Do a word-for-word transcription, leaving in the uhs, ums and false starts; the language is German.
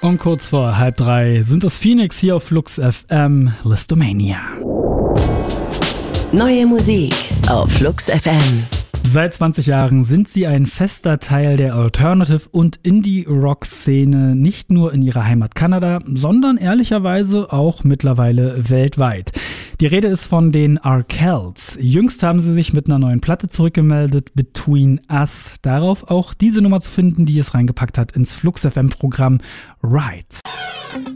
Und kurz vor halb drei sind es Phoenix hier auf Flux F M, Listomania. Neue Musik auf Flux F M. Seit zwanzig Jahren sind sie ein fester Teil der Alternative- und Indie-Rock-Szene, nicht nur in ihrer Heimat Kanada, sondern ehrlicherweise auch mittlerweile weltweit. Die Rede ist von den Arkells. Jüngst haben sie sich mit einer neuen Platte zurückgemeldet, Between Us. Darauf auch diese Nummer zu finden, die es reingepackt hat ins Flux F M-Programm Right.